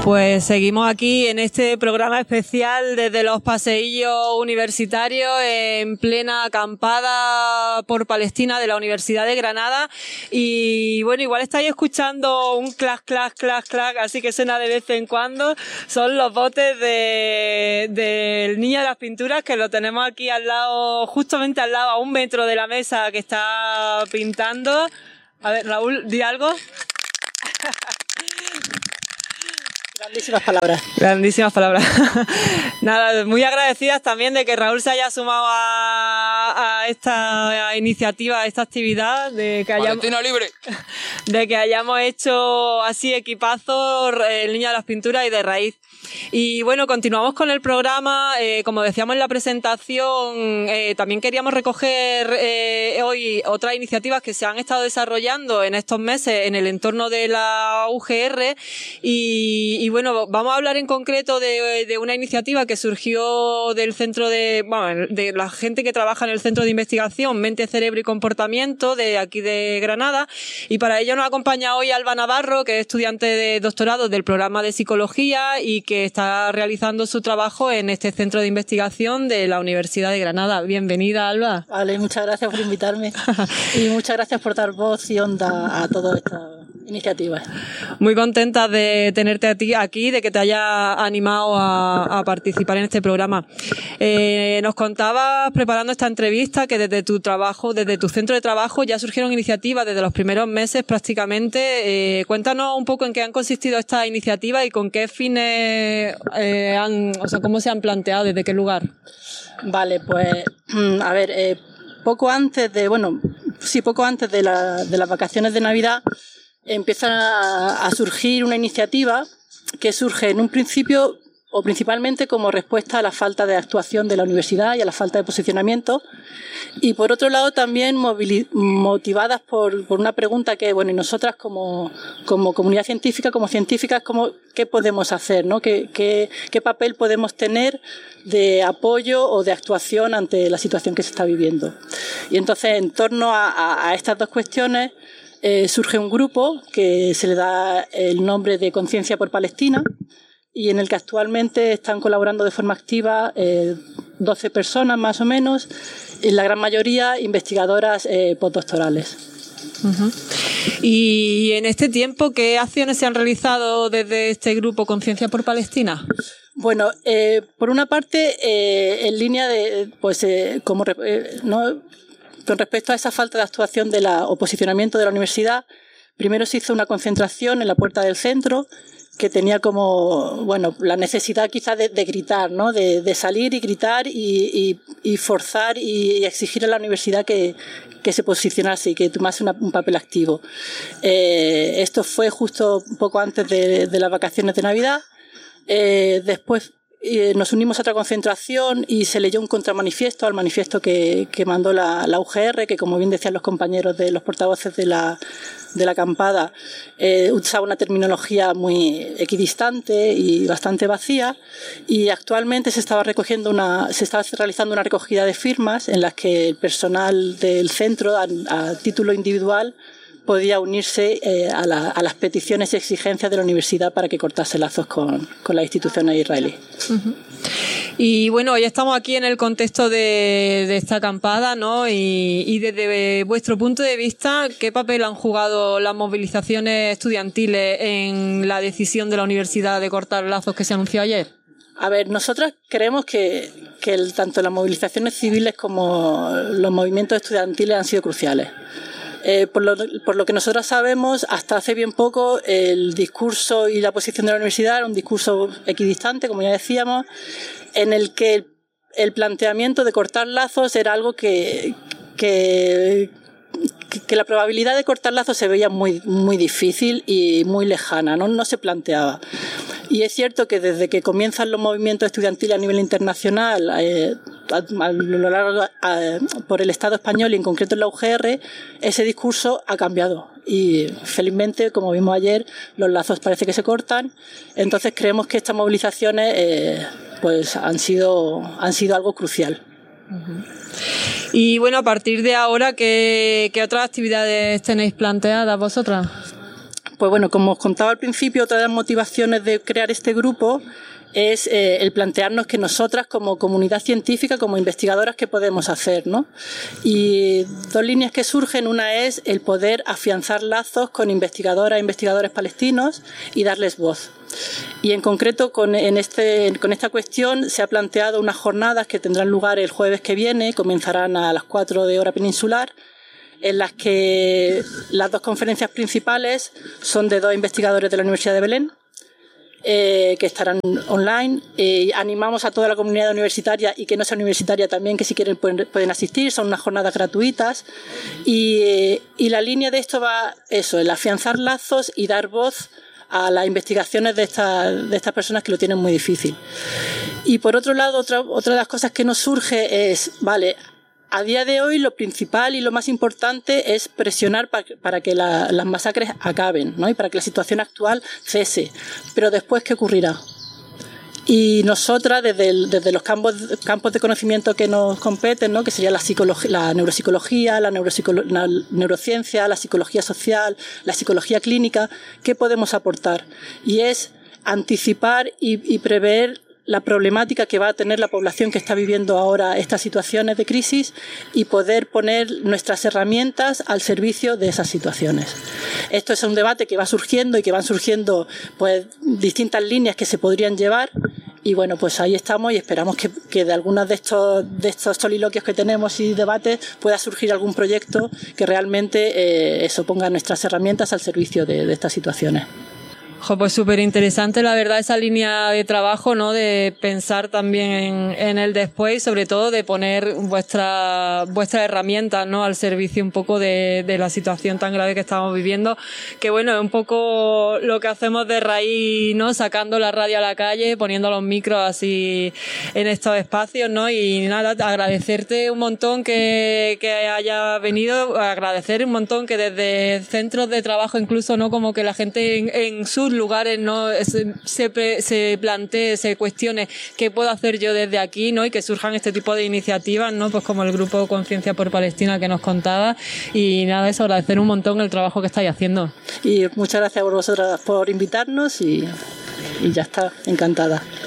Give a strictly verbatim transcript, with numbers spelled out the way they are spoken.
Pues seguimos aquí en este programa especial desde los paseillos universitarios en plena acampada por Palestina de la Universidad de Granada. Y bueno, igual estáis escuchando un clac, clac, clac, clac, así que suena de vez en cuando. Son los botes de, del Niño de las Pinturas, que lo tenemos aquí al lado, justamente al lado, a un metro de la mesa que está pintando. A ver, Raúl, di algo. Grandísimas palabras. Grandísimas palabras. Nada, muy agradecidas también de que Raúl se haya sumado a, a esta iniciativa, a esta actividad, de que hayamos, Palestina libre, de que hayamos hecho así equipazo el Niño de las Pinturas y de raíz. Y bueno, continuamos con el programa. Eh, como decíamos en la presentación, eh, también queríamos recoger eh, hoy otras iniciativas que se han estado desarrollando en estos meses en el entorno de la U G R. Y, y bueno, vamos a hablar en concreto de, de una iniciativa que surgió del centro de, bueno, de la gente que trabaja en el Centro de Investigación Mente, Cerebro y Comportamiento de aquí de Granada. Y para ello nos acompaña hoy Alba Navarro, que es estudiante de doctorado del programa de Psicología y que que está realizando su trabajo en este centro de investigación de la Universidad de Granada. Bienvenida, Alba. Vale, muchas gracias por invitarme y muchas gracias por dar voz y onda a todas estas iniciativas. Muy contenta de tenerte a ti aquí, de que te haya animado a, a participar en este programa. Eh, nos contabas, preparando esta entrevista, que desde tu trabajo, desde tu centro de trabajo, ya surgieron iniciativas desde los primeros meses prácticamente. Eh, cuéntanos un poco en qué han consistido estas iniciativas y con qué fines Eh, han, o sea, ¿cómo se han planteado? ¿Desde qué lugar? Vale, pues, a ver, eh, poco antes de, bueno, sí, poco antes de, la, de las vacaciones de Navidad empieza a, a surgir una iniciativa que surge en un principio o principalmente como respuesta a la falta de actuación de la universidad y a la falta de posicionamiento, y por otro lado también movili- motivadas por, por una pregunta que, bueno, y nosotras como, como comunidad científica, como científicas, como, ¿qué podemos hacer, ¿no? ¿Qué, qué, qué papel podemos tener de apoyo o de actuación ante la situación que se está viviendo? Y entonces, en torno a, a, a estas dos cuestiones, eh, surge un grupo que se le da el nombre de Conciencia por Palestina, y en el que actualmente están colaborando de forma activa eh, doce personas más o menos, en la gran mayoría investigadoras eh, postdoctorales. Uh-huh. Y en este tiempo, ¿qué acciones se han realizado desde este grupo Conciencia por Palestina? Bueno, eh, por una parte, eh, en línea de, pues, eh, como eh, no, con respecto a esa falta de actuación de la, o posicionamiento de la universidad, primero se hizo una concentración en la puerta del centro, que tenía como, bueno, la necesidad quizás de, de gritar, ¿no? De, de salir y gritar y, y, y forzar y, y exigir a la universidad que, que se posicionase y que tomase una, un papel activo. Eh, esto fue justo un poco antes de, de las vacaciones de Navidad. Eh, después eh, nos unimos a otra concentración y se leyó un contramanifiesto al manifiesto que, que mandó la, la U G R, que, como bien decían los compañeros de los portavoces de la de la acampada, eh, usaba una terminología muy equidistante y bastante vacía, y actualmente se estaba recogiendo una, se estaba realizando una recogida de firmas en las que el personal del centro, a, a título individual, podía unirse eh, a, la, a las peticiones y exigencias de la universidad para que cortase lazos con, con las instituciones israelíes. Uh-huh. Y bueno, hoy estamos aquí en el contexto de, de esta acampada, ¿no? Y, y desde vuestro punto de vista, ¿qué papel han jugado las movilizaciones estudiantiles en la decisión de la universidad de cortar lazos que se anunció ayer? A ver, nosotras creemos que, que el, tanto las movilizaciones civiles como los movimientos estudiantiles han sido cruciales. Eh, por, lo, por lo que nosotros sabemos, hasta hace bien poco el discurso y la posición de la universidad era un discurso equidistante, como ya decíamos, en el que el, el planteamiento de cortar lazos era algo que, que, que la probabilidad de cortar lazos se veía muy, muy difícil y muy lejana, ¿no? No se planteaba. Y es cierto que desde que comienzan los movimientos estudiantiles a nivel internacional, eh, a, a lo largo a, por el Estado español y en concreto en la U G R, ese discurso ha cambiado. Y felizmente, como vimos ayer, los lazos parece que se cortan. Entonces creemos que estas movilizaciones eh, pues han sido, han sido algo crucial. Uh-huh. Y bueno, a partir de ahora, ¿qué, qué otras actividades tenéis planteadas vosotras? Pues bueno, como os contaba al principio, otra de las motivaciones de crear este grupo es eh, el plantearnos que nosotras como comunidad científica, como investigadoras, ¿qué podemos hacer, ¿no? Y dos líneas que surgen, una es el poder afianzar lazos con investigadoras e investigadores palestinos y darles voz. Y en concreto con, en este, con esta cuestión se ha planteado unas jornadas que tendrán lugar el jueves que viene, comenzarán a las cuatro de hora peninsular, en las que las dos conferencias principales son de dos investigadores de la Universidad de Belén, Eh, que estarán online. Eh, animamos a toda la comunidad universitaria y que no sea universitaria también, que si quieren pueden, pueden asistir, son unas jornadas gratuitas y, eh, y la línea de esto va eso, el afianzar lazos y dar voz a las investigaciones de, esta, de estas personas que lo tienen muy difícil. Y por otro lado, otra, otra de las cosas que nos surge es, vale, a día de hoy lo principal y lo más importante es presionar pa, para que la, las masacres acaben, ¿no? Y para que la situación actual cese. Pero después, ¿qué ocurrirá? Y nosotras, desde, el, desde los campos, campos de conocimiento que nos competen, ¿no? Que sería la, la neuropsicología, la, neuropsicolo la neurociencia, la psicología social, la psicología clínica, ¿qué podemos aportar? Y es anticipar y, y prever la problemática que va a tener la población que está viviendo ahora estas situaciones de crisis y poder poner nuestras herramientas al servicio de esas situaciones. Esto es un debate que va surgiendo y que van surgiendo pues distintas líneas que se podrían llevar y bueno, pues ahí estamos y esperamos que, que de algunos de estos, de estos soliloquios que tenemos y debates pueda surgir algún proyecto que realmente eh, eso ponga nuestras herramientas al servicio de, de estas situaciones. Jo, pues súper interesante, la verdad, esa línea de trabajo, ¿no? De pensar también en, en el después y sobre todo de poner vuestra, vuestras herramientas, ¿no? Al servicio un poco de, de la situación tan grave que estamos viviendo. Que bueno, es un poco lo que hacemos de raíz, ¿no? Sacando la radio a la calle, poniendo los micros así en estos espacios, ¿no? Y nada, agradecerte un montón que, que haya venido, agradecer un montón que desde centros de trabajo incluso, ¿no? Como que la gente en, en sus lugares no se, se, se plantee, se cuestione qué puedo hacer yo desde aquí, ¿no? Y que surjan este tipo de iniciativas, ¿no? Pues como el grupo Conciencia por Palestina que nos contaba y nada, eso, agradecer un montón el trabajo que estáis haciendo. Y muchas gracias a vosotras por invitarnos y, y ya está, encantada.